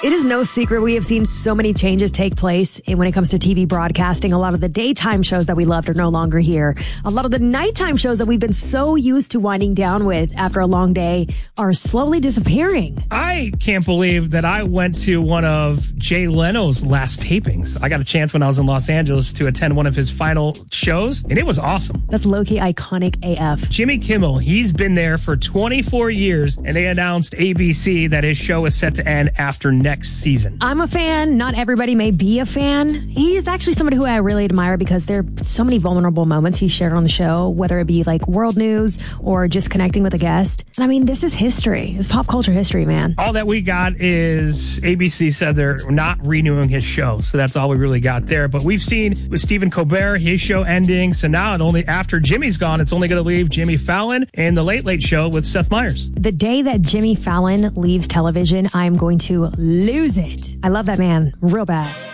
It is no secret we have seen so many changes take place when it comes to TV broadcasting. A lot of the daytime shows that we loved are no longer here. A lot of the nighttime shows that we've been so used to winding down with after a long day are slowly disappearing. I can't believe that I went to one of Jay Leno's last tapings. I got a chance when I was in Los Angeles to attend one of his final shows, and it was awesome. That's low-key iconic AF. Jimmy Kimmel, he's been there for 24 years, and they announced ABC that his show is set to end after next season. I'm a fan. Not everybody may be a fan. He's actually somebody who I really admire because there are so many vulnerable moments he shared on the show, whether it be like world news or just connecting with a guest. And I mean, this is history. It's pop culture history, man. All that we got is ABC said they're not renewing his show. So that's all we really got there. But we've seen with Stephen Colbert, his show ending. So now, only after Jimmy's gone, it's only going to leave Jimmy Fallon and The Late Late Show with Seth Meyers. The day that Jimmy Fallon leaves television, I'm going to lose it. I love that man real bad.